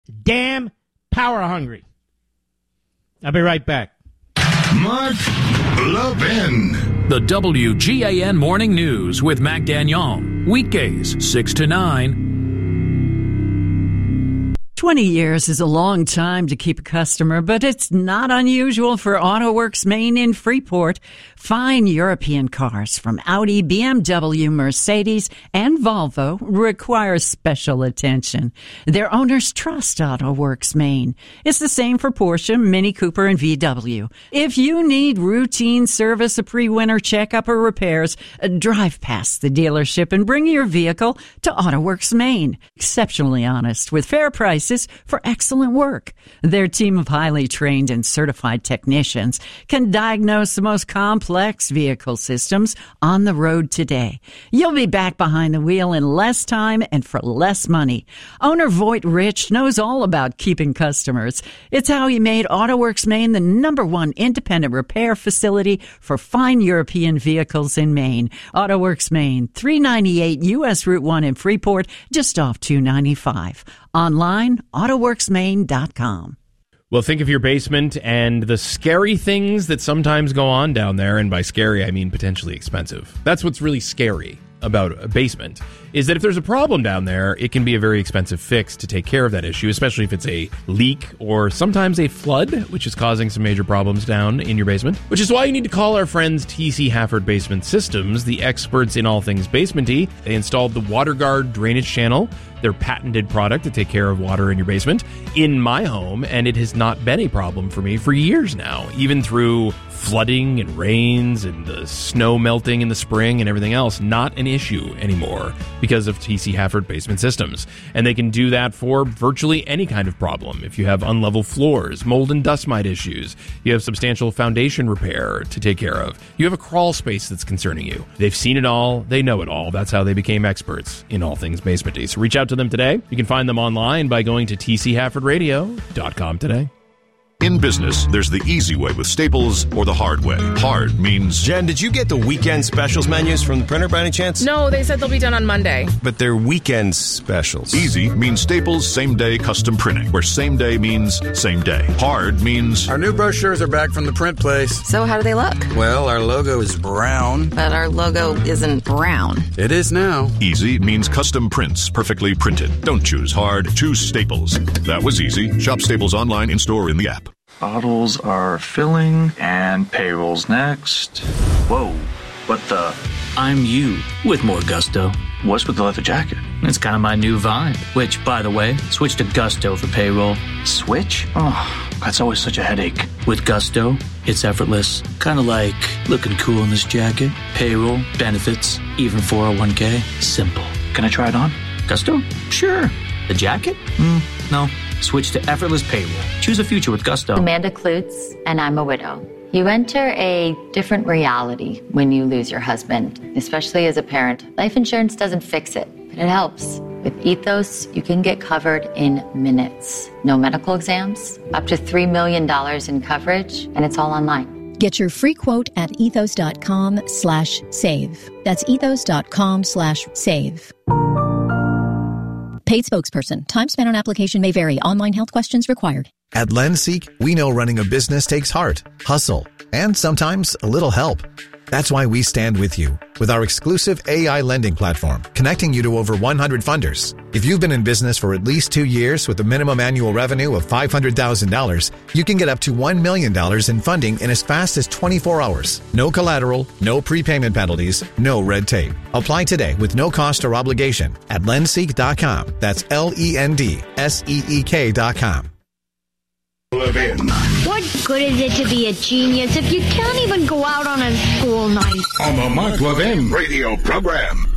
damn power hungry. I'll be right back. Mark Levin. The WGAN Morning News with Mac Dagnon. Weekdays, 6 to 9. 20 years is a long time to keep a customer, but it's not unusual for AutoWorks Maine in Freeport. Fine European cars from Audi, BMW, Mercedes, and Volvo require special attention. Their owners trust AutoWorks Maine. It's the same for Porsche, Mini Cooper, and VW. If you need routine service, a pre-winter checkup, or repairs, drive past the dealership and bring your vehicle to AutoWorks Maine. Exceptionally honest with fair prices for excellent work. Their team of highly trained and certified technicians can diagnose the most complex vehicle systems on the road today. You'll be back behind the wheel in less time and for less money. Owner Voight Rich knows all about keeping customers. It's how he made AutoWorks Maine the #1 independent repair facility for fine European vehicles in Maine. AutoWorks Maine, 398 U.S. Route 1 in Freeport, just off 295. Online, AutoWorksMaine.com. Well, think of your basement and the scary things that sometimes go on down there. And by scary, I mean potentially expensive. That's what's really scary about a basement, is that if there's a problem down there, it can be a very expensive fix to take care of that issue, especially if it's a leak or sometimes a flood, which is causing some major problems down in your basement. Which is why you need to call our friends TC Hafford Basement Systems, the experts in all things basement-y. They installed the WaterGuard drainage channel, their patented product to take care of water in your basement, in my home, and it has not been a problem for me for years now, even through flooding and rains and the snow melting in the spring and everything else. Not an issue anymore because of TC Hafford Basement Systems. And they can do that for virtually any kind of problem. If you have unlevel floors, mold and dust mite issues, you have substantial foundation repair to take care of, you have a crawl space that's concerning you. They've seen it all. They know it all. That's how they became experts in all things basement-y. So reach out to them today. You can find them online by going to tchaffordradio.com today. In business, there's the easy way with Staples or the hard way. Hard means... Jen, did you get the weekend specials menus from the printer by any chance? No, they said they'll be done on Monday. But they're weekend specials. Easy means Staples same-day custom printing, where same day means same day. Hard means... Our new brochures are back from the print place. So how do they look? Well, our logo is brown. But our logo isn't brown. It is now. Easy means custom prints, perfectly printed. Don't choose hard, choose Staples. That was easy. Shop Staples online, in-store, in the app. Bottles are filling, and payroll's next. Whoa, what the? I'm you, with more gusto. What's with the leather jacket? It's kind of my new vibe, which, by the way, switch to Gusto for payroll. Switch? Oh, that's always such a headache. With Gusto, it's effortless. Kind of like looking cool in this jacket. Payroll, benefits, even 401k. Simple. Can I try it on? Gusto? Sure. The jacket? No. Switch to effortless payroll. Choose a future with Gusto. Amanda Klutz, and I'm a widow. You enter a different reality when you lose your husband, especially as a parent. Life insurance doesn't fix it, but it helps. With Ethos, you can get covered in minutes. No medical exams, up to $3 million in coverage, and it's all online. Get your free quote at ethos.com/save. That's ethos.com/save. Paid spokesperson. Time spent on application may vary. Online health questions required. At LendSeek, we know running a business takes heart, hustle, and sometimes a little help. That's why we stand with you with our exclusive AI lending platform, connecting you to over 100 funders. If you've been in business for at least 2 years with a minimum annual revenue of $500,000, you can get up to $1 million in funding in as fast as 24 hours. No collateral, no prepayment penalties, no red tape. Apply today with no cost or obligation at lendseek.com. That's LENDSEEK.com. What good is it to be a genius if you can't even go out on a school night? On the Mark Levin radio program.